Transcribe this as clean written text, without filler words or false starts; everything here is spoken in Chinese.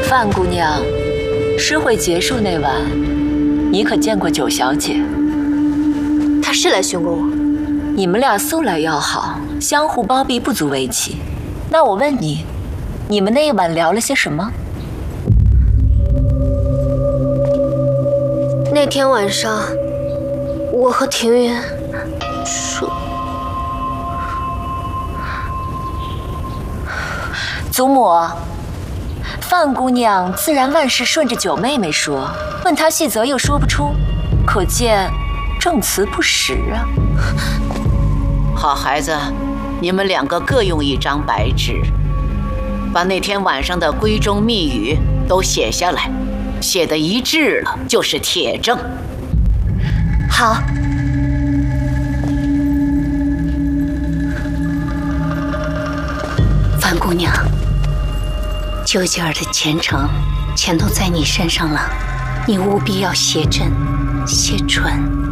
范姑娘，诗会结束那晚，你可见过九小姐？ 她是来询问我。 你们俩素来要好，相互包庇不足为奇。那我问你，你们那一晚聊了些什么？ 那天晚上，我和庭云说， 祖母，范姑娘自然万事顺着九妹妹说，问她细则又说不出，可见证词不实啊。 好孩子，你们两个各用一张白纸，把那天晚上的闺中密语都写下来，写得一致了就是铁证。 好。 范姑娘，九姐儿的前程全都在你身上了，你务必要写真写准。